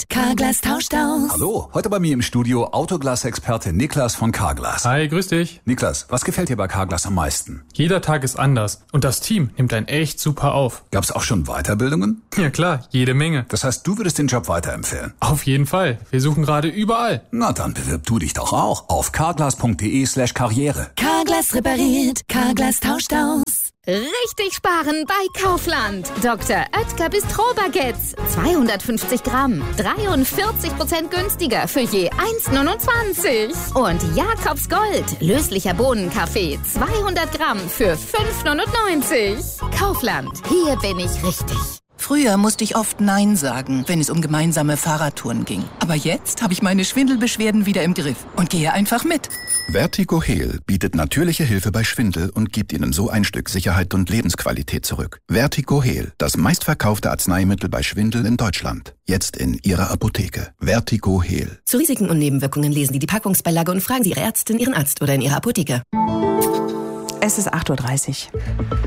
repariert, Carglass tauscht aus. Hallo, heute bei mir im Studio Autoglas-Experte Niklas von Carglass. Hi, grüß dich. Niklas, was gefällt dir bei Carglass am meisten? Jeder Tag ist anders und das Team nimmt einen echt super auf. Gab's auch schon Weiterbildungen? Ja klar, jede Menge. Das heißt, du würdest den Job weiterempfehlen? Auf jeden Fall. Wir suchen gerade überall. Na dann bewirb du dich doch auch auf carglass.de/karriere. Carglass repariert, Carglass tauscht aus. Richtig sparen bei Kaufland. Dr. Oetker Bistro-Baguettes. 250 Gramm. 43% günstiger für je 1,29. Und Jakobs Gold. Löslicher Bohnenkaffee. 200 Gramm für 5,99. Kaufland. Hier bin ich richtig. Früher musste ich oft Nein sagen, wenn es um gemeinsame Fahrradtouren ging. Aber jetzt habe ich meine Schwindelbeschwerden wieder im Griff und gehe einfach mit. Vertigo Heal bietet natürliche Hilfe bei Schwindel und gibt Ihnen so ein Stück Sicherheit und Lebensqualität zurück. Vertigo Heal, das meistverkaufte Arzneimittel bei Schwindel in Deutschland. Jetzt in Ihrer Apotheke. Vertigo Heal. Zu Risiken und Nebenwirkungen lesen Sie die Packungsbeilage und fragen Sie Ihre Ärztin, Ihren Arzt oder in Ihrer Apotheke. Es ist 8:30 Uhr.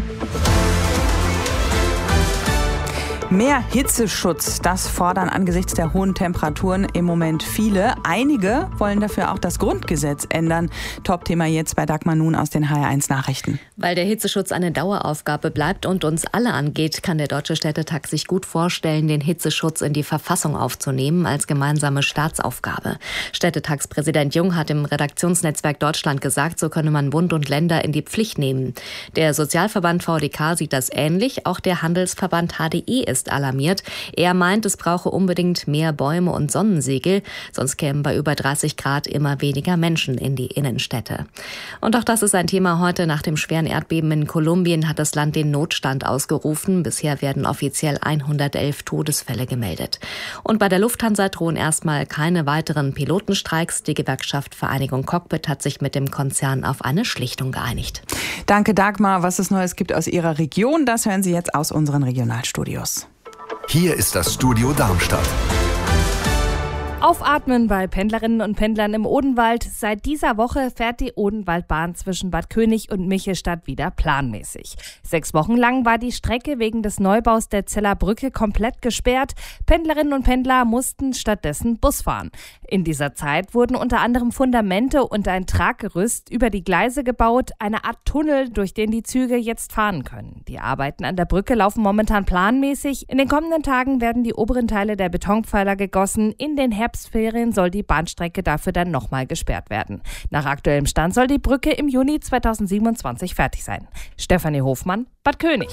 Mehr Hitzeschutz, das fordern angesichts der hohen Temperaturen im Moment viele. Einige wollen dafür auch das Grundgesetz ändern. Top-Thema jetzt bei Dagmar Nun aus den HR1 Nachrichten. Weil der Hitzeschutz eine Daueraufgabe bleibt und uns alle angeht, kann der Deutsche Städtetag sich gut vorstellen, den Hitzeschutz in die Verfassung aufzunehmen als gemeinsame Staatsaufgabe. Städtetagspräsident Jung hat im Redaktionsnetzwerk Deutschland gesagt, so könne man Bund und Länder in die Pflicht nehmen. Der Sozialverband VDK sieht das ähnlich. Auch der Handelsverband HDE ist alarmiert. Er meint, es brauche unbedingt mehr Bäume und Sonnensegel, sonst kämen bei über 30 Grad immer weniger Menschen in die Innenstädte. Und auch das ist ein Thema heute. Nach dem schweren Erdbeben in Kolumbien hat das Land den Notstand ausgerufen. Bisher werden offiziell 111 Todesfälle gemeldet. Und bei der Lufthansa drohen erstmal keine weiteren Pilotenstreiks. Die Gewerkschaft Vereinigung Cockpit hat sich mit dem Konzern auf eine Schlichtung geeinigt. Danke, Dagmar. Was es Neues gibt aus Ihrer Region, das hören Sie jetzt aus unseren Regionalstudios. Hier ist das Studio Darmstadt. Aufatmen bei Pendlerinnen und Pendlern im Odenwald. Seit dieser Woche fährt die Odenwaldbahn zwischen Bad König und Michelstadt wieder planmäßig. 6 Wochen lang war die Strecke wegen des Neubaus der Zeller Brücke komplett gesperrt. Pendlerinnen und Pendler mussten stattdessen Bus fahren. In dieser Zeit wurden unter anderem Fundamente und ein Traggerüst über die Gleise gebaut, eine Art Tunnel, durch den die Züge jetzt fahren können. Die Arbeiten an der Brücke laufen momentan planmäßig. In den kommenden Tagen werden die oberen Teile der Betonpfeiler gegossen. In den Herbstferien soll die Bahnstrecke dafür dann nochmal gesperrt werden. Nach aktuellem Stand soll die Brücke im Juni 2027 fertig sein. Stefanie Hofmann, Bad König.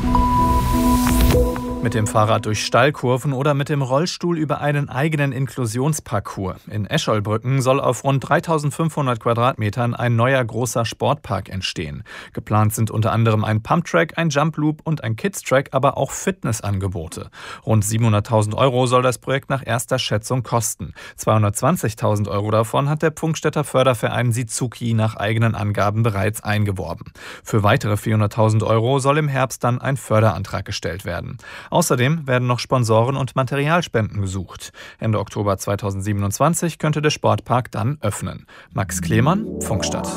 Mit dem Fahrrad durch Steilkurven oder mit dem Rollstuhl über einen eigenen Inklusionsparcours. In Escholbrücken soll auf rund 3.500 Quadratmetern ein neuer großer Sportpark entstehen. Geplant sind unter anderem ein Pumptrack, ein Jumploop und ein Kidstrack, aber auch Fitnessangebote. Rund 700.000 € soll das Projekt nach erster Schätzung kosten. 220.000 € davon hat der Pfungstädter Förderverein Sizuki nach eigenen Angaben bereits eingeworben. Für weitere 400.000 € soll im Herbst dann ein Förderantrag gestellt werden. Außerdem werden noch Sponsoren und Materialspenden gesucht. Ende Oktober 2027 könnte der Sportpark dann öffnen. Max Klemann, Pfungstadt.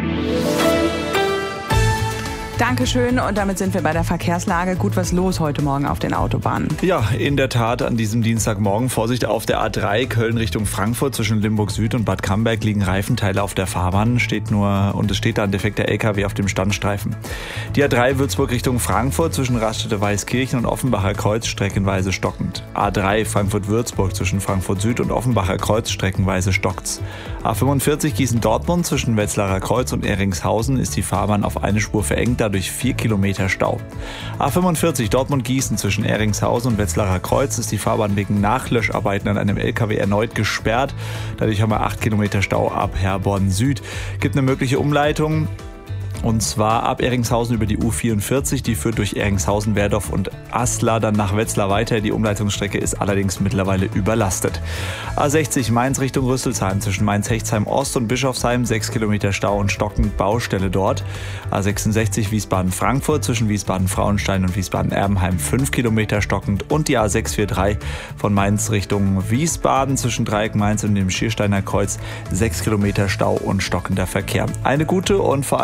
Dankeschön und damit sind wir bei der Verkehrslage. Gut was los heute Morgen auf den Autobahnen. Ja, in der Tat an diesem Dienstagmorgen. Vorsicht auf der A3 Köln Richtung Frankfurt zwischen Limburg Süd und Bad Camberg liegen Reifenteile auf der Fahrbahn. Es steht da ein defekter LKW auf dem Standstreifen. Die A3 Würzburg Richtung Frankfurt zwischen Raststätte-Weißkirchen und Offenbacher Kreuz streckenweise stockend. A3 Frankfurt-Würzburg zwischen Frankfurt Süd und Offenbacher Kreuz streckenweise stockt's. A45 Gießen-Dortmund zwischen Wetzlarer Kreuz und Ehringshausen ist die Fahrbahn auf eine Spur verengt, dadurch 4 Kilometer Stau. A45 Dortmund-Gießen zwischen Ehringshausen und Wetzlarer Kreuz ist die Fahrbahn wegen Nachlöscharbeiten an einem LKW erneut gesperrt. Dadurch haben wir 8 Kilometer Stau ab Herborn Süd. Gibt eine mögliche Umleitung. Und zwar ab Ehringshausen über die U44, die führt durch Ehringshausen, Werdorf und Asla dann nach Wetzlar weiter. Die Umleitungsstrecke ist allerdings mittlerweile überlastet. A60 Mainz Richtung Rüsselsheim zwischen Mainz-Hechtsheim Ost und Bischofsheim 6 Kilometer Stau und stockend Baustelle dort. A66 Wiesbaden-Frankfurt zwischen Wiesbaden-Frauenstein und Wiesbaden-Erbenheim 5 Kilometer stockend und die A643 von Mainz Richtung Wiesbaden zwischen Dreieck Mainz und dem Schiersteiner Kreuz 6 Kilometer Stau und stockender Verkehr. Eine gute und vor allem sichere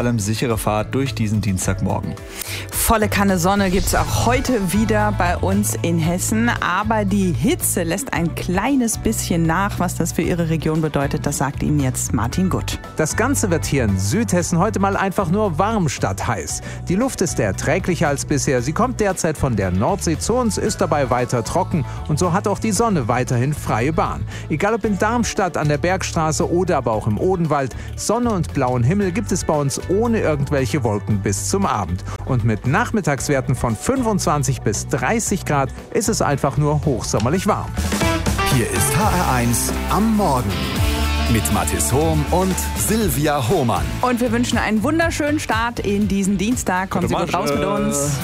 sichere Fahrt durch diesen Dienstagmorgen. Volle Kanne Sonne gibt es auch heute wieder bei uns in Hessen. Aber die Hitze lässt ein kleines bisschen nach. Was das für Ihre Region bedeutet, das sagt Ihnen jetzt Martin Gutt. Das Ganze wird hier in Südhessen heute mal einfach nur warm statt heiß. Die Luft ist erträglicher als bisher. Sie kommt derzeit von der Nordsee zu uns, ist dabei weiter trocken. Und so hat auch die Sonne weiterhin freie Bahn. Egal ob in Darmstadt an der Bergstraße oder aber auch im Odenwald, Sonne und blauen Himmel gibt es bei uns ohne irgendwelche Wolken bis zum Abend. Und mit Nachmittagswerten von 25 bis 30 Grad ist es einfach nur hochsommerlich warm. Hier ist HR1 am Morgen mit Mathis Hohm und Silvia Hohmann. Und wir wünschen einen wunderschönen Start in diesen Dienstag. Kommen Sie gut raus mit uns.